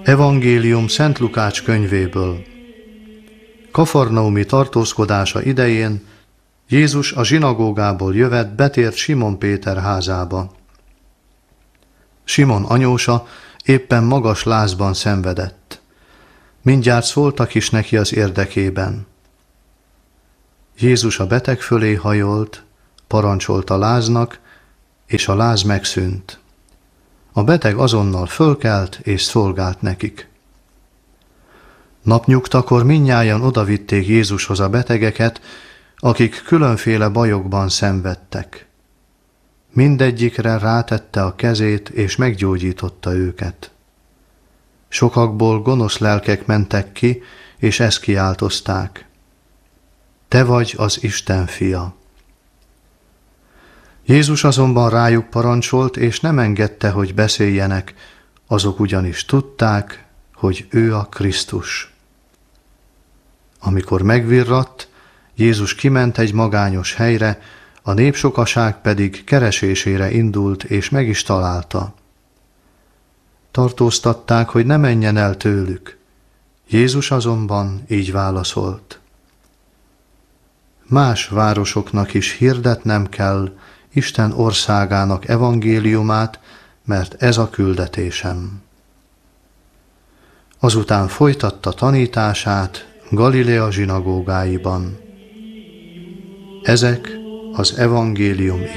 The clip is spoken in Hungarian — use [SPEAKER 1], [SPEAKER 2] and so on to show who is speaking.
[SPEAKER 1] Evangélium Szent Lukács könyvéből. Kafarnaumi tartózkodása idején Jézus a zsinagógából jövet, betért Simon Péter házába. Simon anyósa éppen magas lázban szenvedett. Mindjárt szóltak is neki az érdekében. Jézus a beteg fölé hajolt, parancsolta láznak, és a láz megszűnt. A beteg azonnal fölkelt és szolgált nekik. Napnyugtakor mindnyájan odavitték Jézushoz a betegeket, akik különféle bajokban szenvedtek. Mindegyikre rátette a kezét és meggyógyította őket. Sokakból gonosz lelkek mentek ki, és ezt kiáltozták: Te vagy az Isten fia. Jézus azonban rájuk parancsolt, és nem engedte, hogy beszéljenek, azok ugyanis tudták, hogy ő a Krisztus. Amikor megvirratt, Jézus kiment egy magányos helyre, a népsokaság pedig keresésére indult, és meg is találta. Tartóztatták, hogy ne menjen el tőlük. Jézus azonban így válaszolt: Más városoknak is hirdetnem kell Isten országának evangéliumát, mert ez a küldetésem. Azután folytatta tanítását Galilea zsinagógáiban. Ezek az evangélium